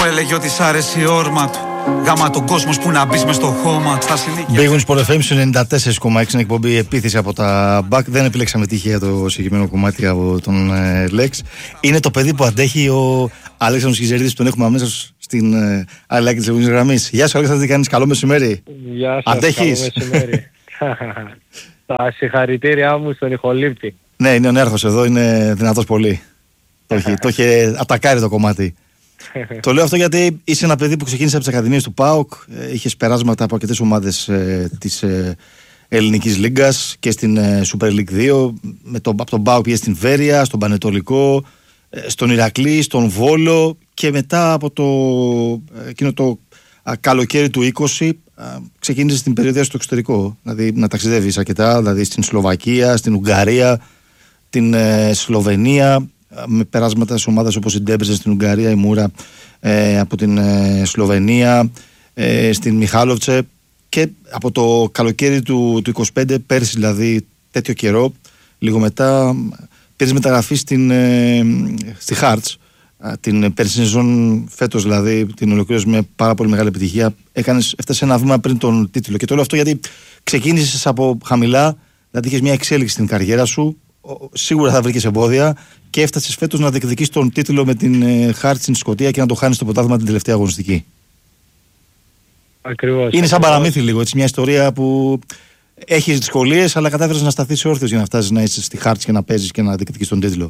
έλεγε ότι σ' άρεσε η όρμα του. Γάμα τον κόσμος που να μπεις μες στο χώμα του. Big Wings Sport FM στο 94,6 είναι εκπομπή επίθεση από τα back. Δεν επιλέξαμε τυχαία το συγκεκριμένο κομμάτι από τον Lex. Είναι το παιδί που αντέχει ο Αλέξανδρος Κιζερίδης, που τον έχουμε αμέσως στην άλλη άκρη της επόμενης γραμμής. Γεια σου Αλέξανδρο, τι κάνεις? Καλό μεσημέρι. Γεια σας, αντέχεις? καλό μεσημέρι. Τα συγχαρητήριά μου στον ηχολήπτη. Ναι, είναι ο νέαρχος εδώ, είναι δυνατός πολύ. Το είχε ατακάρει το κομμάτι. Το λέω αυτό γιατί είσαι ένα παιδί που ξεκίνησε από τις ακαδημίες του ΠΑΟΚ, είχες περάσματα από αρκετές ομάδες της ελληνικής λίγκας και στην Super League 2. Από τον ΠΑΟΚ πήγες στην Βέρεια, στον Πανετολικό, στον Ηρακλή, στον Βόλο, και μετά από εκείνο το καλοκαίρι του 20 ξεκίνησες την περιοδία στο εξωτερικό, δηλαδή να ταξιδεύεις αρκετά, δηλαδή στην Σλοβακία, στην Ουγγαρία, την Σλοβενία, με περάσματα σε ομάδες όπως η Ντέμπρεζεν στην Ουγγαρία, η Μούρα από την Σλοβενία, στην Μιχάλοβτσε, και από το καλοκαίρι του 25, πέρσι δηλαδή τέτοιο καιρό, λίγο μετά, πήρες μεταγραφή στη Hearts. Την περσινή σεζόν, φέτος δηλαδή, την ολοκλήρωσες με πάρα πολύ μεγάλη επιτυχία. Έφτασε ένα βήμα πριν τον τίτλο. Και το λέω αυτό γιατί ξεκίνησες από χαμηλά, δηλαδή είχες μια εξέλιξη στην καριέρα σου. Σίγουρα θα βρήκες εμπόδια και έφτασες φέτος να διεκδικείς τον τίτλο με την Hearts στην Σκωτία και να το χάνεις το πρωτάθλημα την τελευταία αγωνιστική. Ακριβώς. Είναι σαν παραμύθι λίγο, έτσι, μια ιστορία που έχεις δυσκολίες, αλλά κατάφερες να σταθείς όρθιος για να φτάσεις να είσαι στη Hearts και να παίζεις και να διεκδικείς τον τίτλο.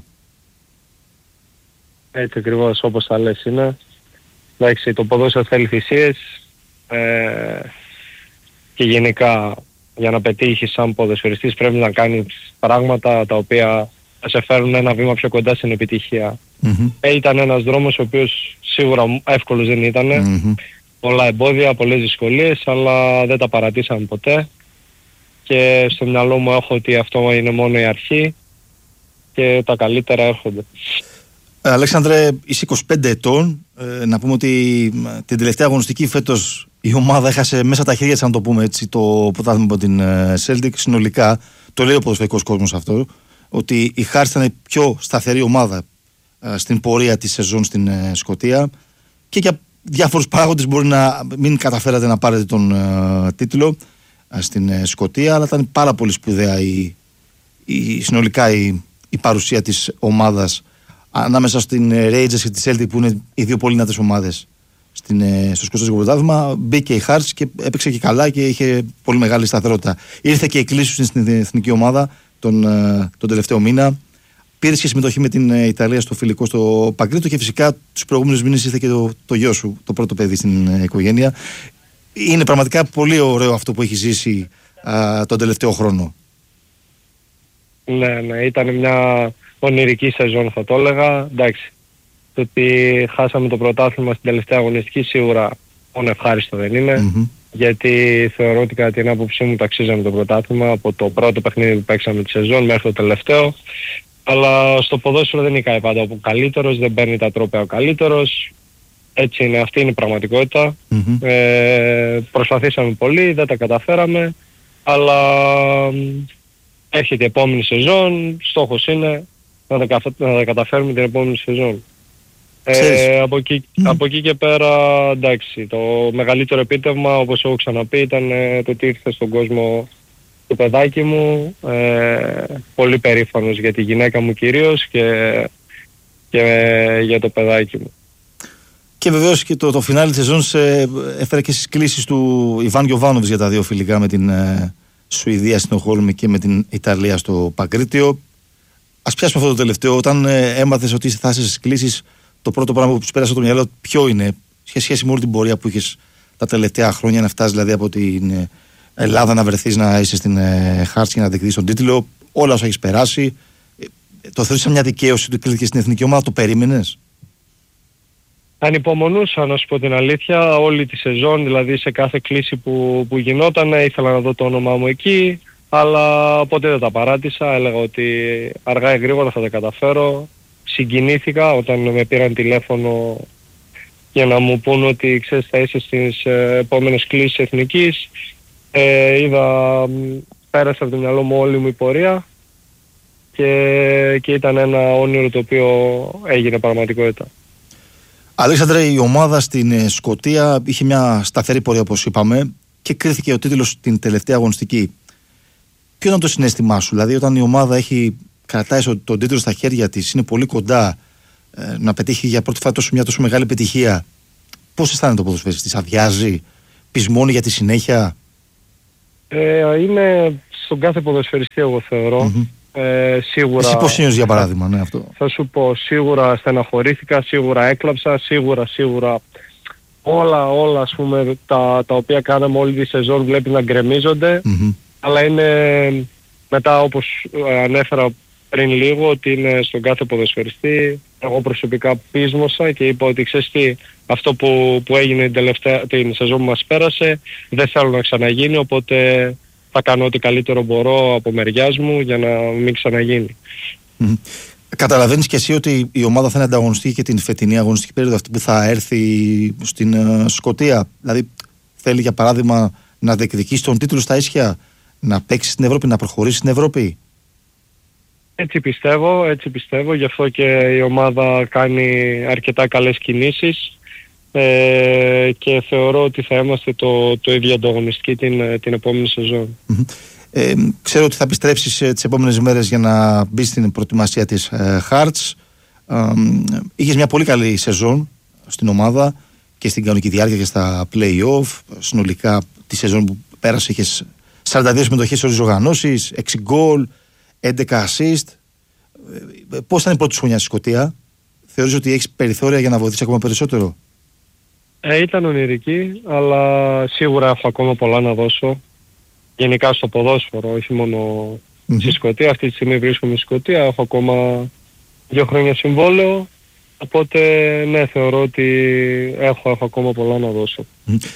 Έτσι ακριβώς όπως τα λες είναι. Εντάξει, το ποδόσφαιρο θέλει θυσίες και γενικά για να πετύχεις σαν ποδοσφαιριστής πρέπει να κάνεις πράγματα τα οποία θα σε φέρουν ένα βήμα πιο κοντά στην επιτυχία. Ήταν ένας δρόμος ο οποίος σίγουρα εύκολος δεν ήταν. Πολλά εμπόδια, πολλές δυσκολίες, αλλά δεν τα παρατήσαμε ποτέ και στο μυαλό μου έχω ότι αυτό είναι μόνο η αρχή και τα καλύτερα έρχονται. Αλέξανδρε, είσαι 25 ετών. Να πούμε ότι την τελευταία αγωνιστική φέτος η ομάδα έχασε μέσα τα χέρια της, να το πούμε έτσι, το πρωτάθλημα από την Celtic. Συνολικά, το λέει ο ποδοσφαιρικός κόσμος αυτό, ότι η Hearts ήταν η πιο σταθερή ομάδα στην πορεία της σεζόν στην Σκωτία, και για διάφορους παράγοντες μπορεί να μην καταφέρατε να πάρετε τον τίτλο στην Σκωτία, αλλά ήταν πάρα πολύ σπουδαία συνολικά η παρουσία της ομάδας ανάμεσα στην Rangers και τη Celtic, που είναι οι δύο πολύ δυνατές ομάδες στο σκοτσέζικο πρωτάθλημα. Μπήκε η Hearts και έπαιξε και καλά και είχε πολύ μεγάλη σταθερότητα. Ήρθε και η κλίση σου στην εθνική ομάδα τον τελευταίο μήνα. Πήρες και συμμετοχή με την Ιταλία στο φιλικό στο Παγκρίτο, και φυσικά τους προηγούμενους μήνες ήρθε και το γιο σου, το πρώτο παιδί στην οικογένεια. Είναι πραγματικά πολύ ωραίο αυτό που έχει ζήσει τον τελευταίο χρόνο. Ναι, ήταν μια ονειρική σεζόν θα το έλεγα. Εντάξει, το ότι χάσαμε το πρωτάθλημα στην τελευταία αγωνιστική σίγουρα μόνο ευχάριστο δεν είναι, γιατί θεωρώ ότι κατά την άποψή μου ταξίζαμε το πρωτάθλημα από το πρώτο παιχνίδι που παίξαμε τη σεζόν μέχρι το τελευταίο. Αλλά στο ποδόσφαιρο δεν νικάει πάντα ο καλύτερος, δεν παίρνει τα τρόπαια ο καλύτερος. Έτσι είναι, αυτή είναι η πραγματικότητα. Προσπαθήσαμε πολύ, δεν τα καταφέραμε, αλλά έρχεται η επόμενη σεζόν, στόχος είναι να τα καταφέρουμε την επόμενη σεζόν. Από εκεί και πέρα, εντάξει, το μεγαλύτερο επίτευγμα, όπως έχω ξαναπεί, ήταν το ότι ήρθε στον κόσμο το παιδάκι μου. Πολύ περήφανος για τη γυναίκα μου κυρίως και για το παιδάκι μου. Και βεβαίως και το φινάλι της σεζόν έφερε και στις κλήσεις του Ιβάν Γιοβάνοβιτς για τα δύο φιλικά με την Σουηδία στην Οχόλμη και με την Ιταλία στο Παγκρίτιο. Ας πιάσουμε αυτό το τελευταίο. Όταν έμαθες ότι θα είσαι στις κλήσεις, το πρώτο πράγμα που σου πέρασε από το μυαλό ποιο είναι, σε σχέση με όλη την πορεία που είχες τα τελευταία χρόνια, να φτάσεις δηλαδή από την Ελλάδα να βρεθείς να είσαι στην Hearts και να διεκδικείς τον τίτλο, όλα όσα έχεις περάσει, το θεωρείς σαν μια δικαίωση ότι κλείθηκε στην εθνική ομάδα, το περίμενες? Ανυπομονούσα, να σου πω την αλήθεια, όλη τη σεζόν, δηλαδή σε κάθε κλήση που γινόταν ήθελα να δω το όνομά μου εκεί, αλλά ποτέ δεν τα παράτησα. Έλεγα ότι αργά ή γρήγορα θα τα καταφέρω. Συγκινήθηκα όταν με πήραν τηλέφωνο για να μου πούν ότι ξέρεις θα είσαι στις επόμενες κλήσεις εθνικής. Πέρασε από το μυαλό μου όλη μου η πορεία και ήταν ένα όνειρο το οποίο έγινε πραγματικότητα. Αλέξανδρε, η ομάδα στην Σκωτία είχε μια σταθερή πορεία, όπως είπαμε, και κρίθηκε ο τίτλος την τελευταία αγωνιστική. Ποιο ήταν το συναίσθημά σου, δηλαδή, όταν η ομάδα κρατάει τον τίτλο στα χέρια της, είναι πολύ κοντά να πετύχει για πρώτη φορά μια τόσο μεγάλη επιτυχία? Πώς αισθάνεται το ποδοσφαιριστής, αδειάζει, πεισμώνει για τη συνέχεια? Είναι στον κάθε ποδοσφαιριστή, εγώ θεωρώ. Σίγουρα. Εσύ πώς νιώθεις, για παράδειγμα, ναι, αυτό? Θα σου πω, σίγουρα στεναχωρήθηκα, σίγουρα έκλαψα, σίγουρα όλα ας πούμε τα οποία κάναμε όλη τη σεζόν βλέπει να γκρεμίζονται, αλλά είναι μετά, όπως ανέφερα πριν λίγο, ότι είναι στον κάθε ποδοσφαιριστή. Εγώ προσωπικά πείσμωσα και είπα ότι ξέρεις τι, αυτό που έγινε την σεζόν που μας πέρασε δεν θέλω να ξαναγίνει, οπότε θα κάνω ό,τι καλύτερο μπορώ από μεριάς μου για να μην ξαναγίνει. Καταλαβαίνεις και εσύ ότι η ομάδα θα είναι ανταγωνιστική και την φετινή αγωνιστική περίοδο, αυτή που θα έρθει στην Σκωτία? Δηλαδή θέλει, για παράδειγμα, να διεκδικήσει τον τίτλο στα ίσια, να παίξει στην Ευρώπη, να προχωρήσει στην Ευρώπη? Έτσι πιστεύω, γι' αυτό και η ομάδα κάνει αρκετά καλές κινήσεις και θεωρώ ότι θα είμαστε το ίδιο ανταγωνιστικοί την επόμενη σεζόν. Ξέρω ότι θα επιστρέψεις τις επόμενες μέρες για να μπεις στην προετοιμασία της Hearts. Είχες μια πολύ καλή σεζόν στην ομάδα και στην κανονική διάρκεια και στα play-off. Συνολικά τη σεζόν που πέρασε είχες 42 συμμετοχές σε όλες τις οργανώσεις, 6 γκολ, 11 assist. Πώς ήταν η πρώτη σου χρονιά στη Σκωτία? Θεωρείς ότι έχεις περιθώρια για να βοηθήσεις ακόμα περισσότερο? Ήταν ονειρική, αλλά σίγουρα έχω ακόμα πολλά να δώσω. Γενικά στο ποδόσφαιρο, όχι μόνο στη Σκωτία. Αυτή τη στιγμή βρίσκομαι στη Σκωτία, έχω ακόμα 2 χρόνια συμβόλαιο, οπότε ναι, θεωρώ ότι έχω ακόμα πολλά να δώσω.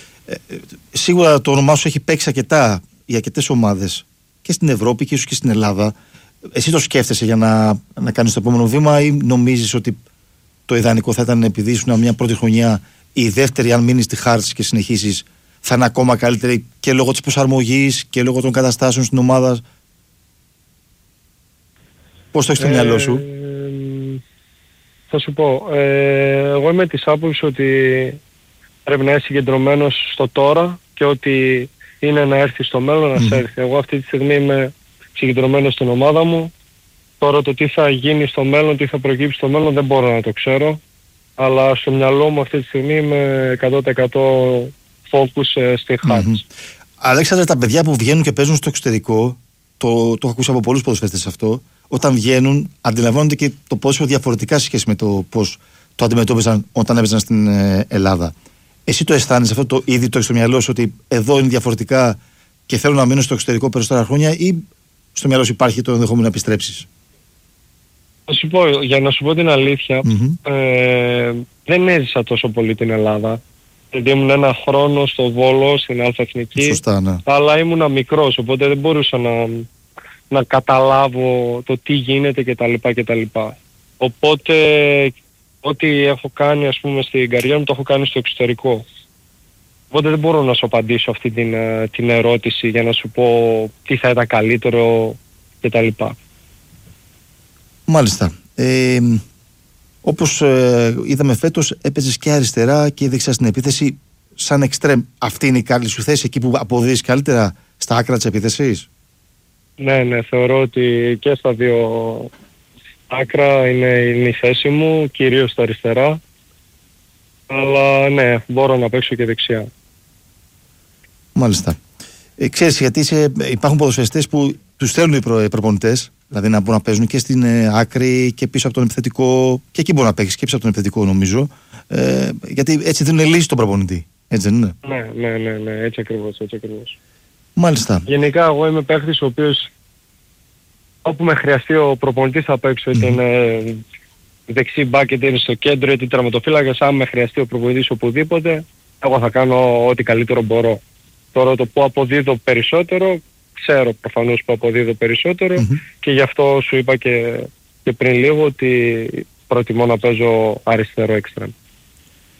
Σίγουρα το όνομά σου έχει παίξει αρκετά για αρκετές ομάδες και στην Ευρώπη και ίσως και στην Ελλάδα. Εσύ το σκέφτεσαι για να κάνεις το επόμενο βήμα, ή νομίζεις ότι το ιδανικό θα ήταν, επειδή ήσουν μια πρώτη χρονιά, η δεύτερη, αν μείνεις στη Hearts και συνεχίσεις, θα είναι ακόμα καλύτερη και λόγω της προσαρμογής και λόγω των καταστάσεων στην ομάδα? Πώς το έχεις στο μυαλό σου? Θα σου πω, εγώ είμαι της άποψης ότι πρέπει να είσαι συγκεντρωμένος στο τώρα και ότι είναι να έρθει στο μέλλον, να σε έρθει. Εγώ αυτή τη στιγμή είμαι συγκεντρωμένος στην ομάδα μου. Τώρα το τι θα γίνει στο μέλλον, τι θα προκύψει στο μέλλον δεν μπορώ να το ξέρω, αλλά στο μυαλό μου αυτή τη στιγμή είμαι 100% focus στη Hearts. Αλέξανδρε, τα παιδιά που βγαίνουν και παίζουν στο εξωτερικό, το έχω ακούσει από πολλούς ποδοσφαιριστές αυτό, όταν βγαίνουν αντιλαμβάνονται και το ποδόσφαιρο διαφορετικά σε σχέση με το πώς το αντιμετώπιζαν όταν έπαιζαν στην Ελλάδα. Εσύ το αισθάνεσαι αυτό, το ήδη το έχεις στο μυαλό σου, ότι εδώ είναι διαφορετικά και θέλω να μείνω στο εξωτερικό περισσότερα χρόνια, ή στο μυαλό σου υπάρχει το ενδεχόμενο να επιστρέψεις? Θα σου πω, για να σου πω την αλήθεια, δεν έζησα τόσο πολύ την Ελλάδα. Γιατί ήμουν 1 χρόνο στο Βόλο, στην Αλφα-Εθνική. Σωστά, ναι. Αλλά ήμουνα μικρός, οπότε δεν μπορούσα να καταλάβω το τι γίνεται κτλ. Οπότε ό,τι έχω κάνει, ας πούμε, στην καριέρα μου το έχω κάνει στο εξωτερικό. Οπότε δεν μπορώ να σου απαντήσω αυτή την ερώτηση για να σου πω τι θα ήταν καλύτερο κτλ. Μάλιστα. Όπως είδαμε φέτος, έπαιζες και αριστερά και δεξιά στην επίθεση σαν εξτρέμ. Αυτή είναι η καλή σου θέση, εκεί που αποδίδεις καλύτερα, στα άκρα της επίθεσης? Ναι, θεωρώ ότι και στα δύο άκρα είναι η θέση μου, κυρίως στα αριστερά. Αλλά ναι, μπορώ να παίξω και δεξιά. Μάλιστα. Ξέρεις, γιατί υπάρχουν ποδοσφαιριστές που τους θέλουν οι προπονητές, δηλαδή να μπορούν να παίζουν και στην άκρη και πίσω από τον επιθετικό, και εκεί μπορεί να παίξεις και πίσω από τον επιθετικό, νομίζω, γιατί έτσι δίνουν λύση στον προπονητή, έτσι δεν είναι? Ναι, έτσι ακριβώς. Μάλιστα. Γενικά εγώ είμαι παίκτης ο οποίος όπου με χρειαστεί ο προπονητής θα παίξω, είτε είναι δεξί μπακ, είτε είναι στο κέντρο, είτε τερματοφύλακας. Αν με χρειαστεί ο προπονητής οπουδήποτε, εγώ θα κάνω ό,τι καλύτερο μπορώ. Τώρα το που αποδίδω περισσότερο, ξέρω προφανώς που αποδίδω περισσότερο και γι' αυτό σου είπα και πριν λίγο ότι προτιμώ να παίζω αριστερό εξτρέμ.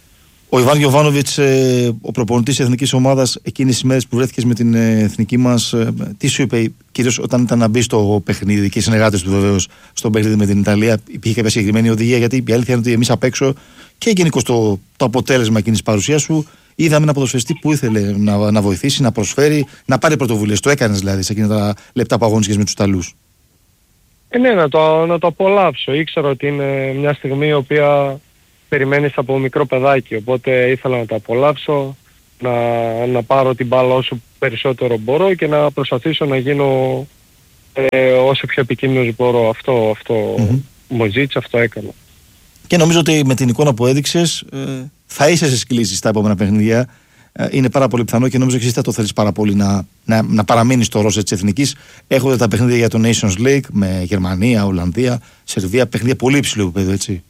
Ο Ιβάν Γιοβάνοβιτς, ο προπονητής της εθνικής ομάδας, εκείνες τις μέρες που βρέθηκες με την εθνική μας, τι σου είπε, κυρίως όταν ήταν να μπει στο παιχνίδι και οι συνεργάτες του βεβαίως στο παιχνίδι με την Ιταλία, υπήρχε κάποια συγκεκριμένη οδηγία? Γιατί η αλήθεια είναι ότι εμείς απ' έξω και γενικώς το αποτέλεσμα εκείνης της παρουσίας σου, είδαμε ένα ποδοσφαιριστή που ήθελε να βοηθήσει, να προσφέρει, να πάρει πρωτοβουλίες. Το έκανες δηλαδή σε εκείνα τα λεπτά που αγωνίστηκες με τους Ιταλούς? Ναι, να το απολαύσω. Ήξερα ότι είναι μια στιγμή η οποία περιμένεις από μικρό παιδάκι, οπότε ήθελα να το απολαύσω, να πάρω την μπάλα όσο περισσότερο μπορώ και να προσπαθήσω να γίνω όσο πιο επικίνδυνος μπορώ. Αυτό μου ζήτησε, αυτό έκανα. Και νομίζω ότι με την εικόνα που έδειξες θα είσαι στις κλήσεις στα επόμενα παιχνίδια. Είναι πάρα πολύ πιθανό και νομίζω ότι εσύ θα το θέλεις πάρα πολύ να παραμείνεις στο ρόστερ της εθνικής. Έχονται τα παιχνίδια για το Nations League με Γερμανία, Ολλανδία, Σερβία, παιχνίδια πολύ υψηλού επίπεδου, έτσι.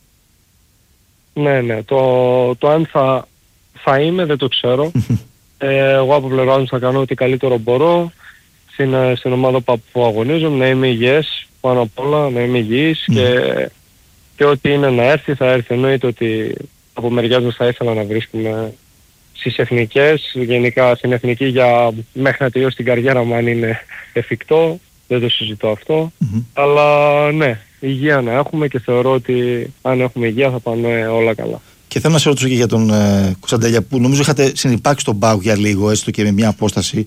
Ναι. Το αν θα είμαι δεν το ξέρω. Εγώ από πλευράς μου θα κάνω ό,τι καλύτερο μπορώ στην ομάδα που αγωνίζομαι, να είμαι υγιές πάνω απ' όλα, να είμαι υγιής και ό,τι είναι να έρθει θα έρθει. Εννοείται ότι από μεριάς μας θα ήθελα να βρίσκουμε στις εθνικές, γενικά στην εθνική μέχρι να τελειώσει την καριέρα μου αν είναι εφικτό, δεν το συζητώ αυτό, αλλά ναι, υγεία να έχουμε και θεωρώ ότι αν έχουμε υγεία θα πάνε όλα καλά. Και θέλω να σε ρωτήσω και για τον Κωνσταντέλια που νομίζω είχατε συνυπάρξει στον ΠΑΟΚ για λίγο, έστω και με μια απόσταση.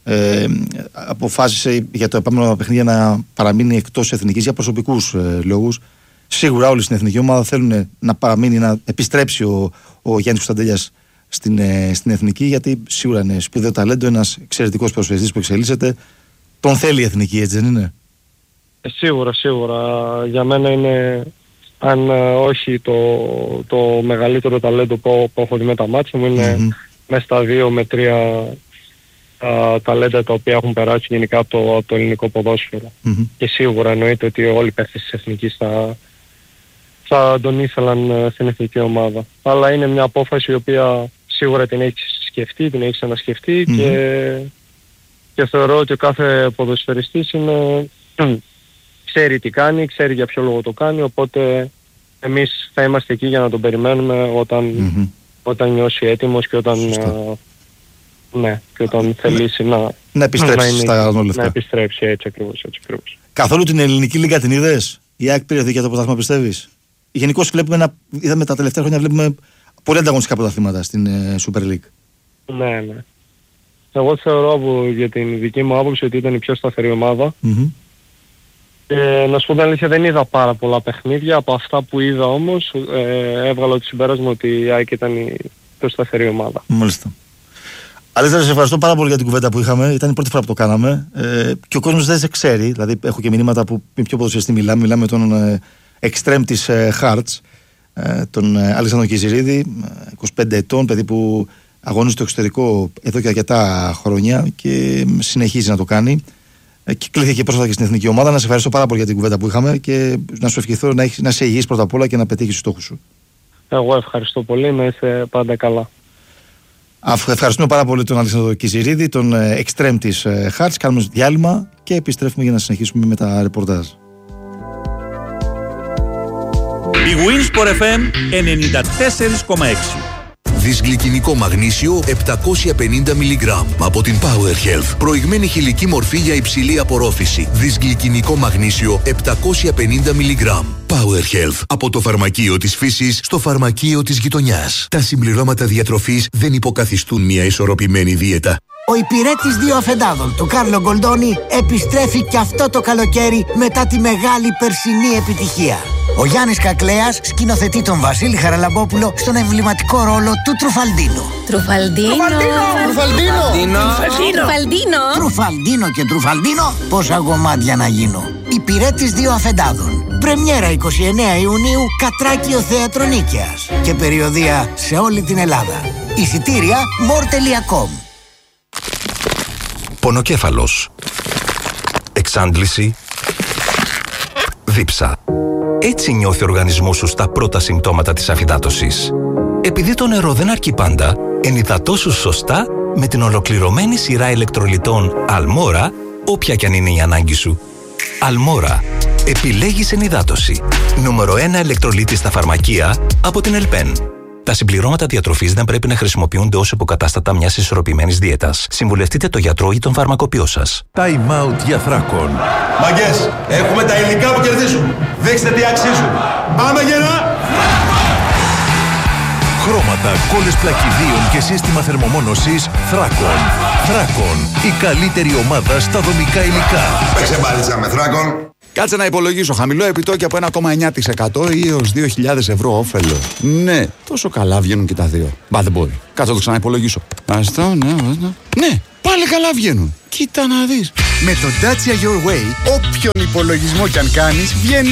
Αποφάσισε για το επόμενο παιχνίδι να παραμείνει εκτός εθνικής για προσωπικούς λόγους. Σίγουρα όλοι στην εθνική ομάδα θέλουν να παραμείνει, να επιστρέψει ο Γιάννης Κωνσταντέλιας στην εθνική, γιατί σίγουρα είναι σπουδαίο ταλέντο, ένας εξαιρετικός προσφυγιστής που εξελίσσεται. Τον θέλει η εθνική, έτσι δεν είναι? Σίγουρα. Για μένα είναι, αν όχι το μεγαλύτερο ταλέντο που έχω δει με τα μάτια μου, είναι μέσα στα 2 με 3 ταλέντα τα οποία έχουν περάσει γενικά από το ελληνικό ποδόσφαιρο. Και σίγουρα εννοείται ότι όλοι οι παίκτες της εθνικής θα τον ήθελαν στην εθνική ομάδα. Αλλά είναι μια απόφαση η οποία σίγουρα την έχεις σκεφτεί, την έχεις ανασκεφτεί και θεωρώ ότι ο κάθε ποδοσφαιριστής ξέρει τι κάνει, ξέρει για ποιο λόγο το κάνει, οπότε εμείς θα είμαστε εκεί για να τον περιμένουμε όταν νιώσει έτοιμος και όταν, και όταν θελήσει να επιστρέψει στα λεφτά. Να επιστρέψει, έτσι ακριβώς. Καθόλου την ελληνική λίγα την είδες? Η ΑΕΚ πήρε για το πρωτάθλημα, πιστεύεις? Γενικώς είδαμε τα τελευταία χρόνια βλέπουμε πολύ ανταγωνιστικά πρωταθλήματα στην Super League. Ναι. Εγώ θεωρώ για την δική μου άποψη ότι ήταν η πιο σταθερή ομάδα. Να σου πω την αλήθεια, δεν είδα πάρα πολλά παιχνίδια. Από αυτά που είδα όμως έβγαλα το συμπέρασμα ότι η ΑΕΚ ήταν η πιο σταθερή ομάδα. Μάλιστα. Αλήθεια, σε ευχαριστώ πάρα πολύ για την κουβέντα που είχαμε. Ήταν η πρώτη φορά που το κάναμε. Και ο κόσμος δεν σε ξέρει. Δηλαδή, έχω και μηνύματα που με ποιο ποδοσφαιριστή μιλάμε. Μιλάμε με τον εξτρέμ της Hearts, τον Αλέξανδρο Κιζηρίδη, 25 ετών, παιδί που αγωνίζει στο εξωτερικό εδώ και αρκετά χρόνια και συνεχίζει να το κάνει. Και κλείθηκε πρόσφατα και στην εθνική ομάδα. Να σε ευχαριστώ πάρα πολύ για την κουβέντα που είχαμε και να σου ευχηθώ να είσαι υγιής πρώτα απ' όλα και να πετύχεις τους στόχους σου. Εγώ ευχαριστώ πολύ, να είσαι πάντα καλά. Ευχαριστούμε πάρα πολύ τον Αλέξανδρο Κιζηρίδη, τον εξτρέμ της Hearts. Κάνουμε διάλειμμα και επιστρέφουμε για να συνεχίσουμε με τα ρεπορτάζ. Η Winsport FM 94,6. Δυσγλυκινικό μαγνήσιο 750 μιλιγκράμμ από την Power Health. Προηγμένη χηλική μορφή για υψηλή απορρόφηση. Δυσγλυκινικό μαγνήσιο 750 μιλιγκράμμ. Power Health. Από το φαρμακείο της φύσης στο φαρμακείο της γειτονιάς. Τα συμπληρώματα διατροφής δεν υποκαθιστούν μια ισορροπημένη δίαιτα. Ο υπηρέτης 2 αφεντάδων του Κάρλο Γκολντόνι επιστρέφει και αυτό το καλοκαίρι μετά τη μεγάλη περσινή επιτυχία. Ο Γιάννης Κακλέας σκηνοθετεί τον Βασίλη Χαραλαμπόπουλο στον εμβληματικό ρόλο του Τρουφαλντίνο. Τρουφαλντίνο και Τρουφαλντίνο, πόσα γομάτια να γίνω. Υπηρέτης 2 αφεντάδων. Πρεμιέρα 29 Ιουνίου, Κατράκιο Θέατρο Νίκαιας. Και περιοδεία σε όλη την Ελλάδα. Εισιτήρια more.com. Πονοκέφαλος. Εξάντληση. Δίψα. Έτσι νιώθει ο οργανισμός σου στα πρώτα συμπτώματα της αφυδάτωσης. Επειδή το νερό δεν αρκεί πάντα, ενυδατώσου σωστά με την ολοκληρωμένη σειρά ηλεκτρολιτών Αλμόρα, όποια κι αν είναι η ανάγκη σου. Αλμόρα. Επιλέγεις ενυδάτωση. Νούμερο 1 ηλεκτρολίτη στα φαρμακεία από την Ελπέν. Τα συμπληρώματα διατροφής δεν πρέπει να χρησιμοποιούνται ως υποκατάστατα μιας ισορροπημένης δίαιτας. Συμβουλευτείτε το γιατρό ή τον φαρμακοποιό σας. Time out για Θράκον. Μαγκές, έχουμε τα υλικά που κερδίζουν. Δείξτε τι αξίζουν. Πάμε γερά! Χρώματα, κόλλες πλακιδίων και σύστημα θερμομόνωσης Θράκον. Θράκον, η καλύτερη ομάδα στα δομικά υλικά. Παίξε μπάλιτσα με Θράκον. Κάτσε να υπολογίσω. Χαμηλό επιτόκιο από 1,9% ή έως 2.000 ευρώ όφελο. Ναι, τόσο καλά βγαίνουν και τα δύο. Μπα, δεν μπορεί. Κάτσε να το ξαναυπολογίσω. Ναι, πάλι καλά βγαίνουν. Κοίτα να δεις. Με το Dacia Your Way, όποιον υπολογισμό κι αν κάνεις, βγαίνει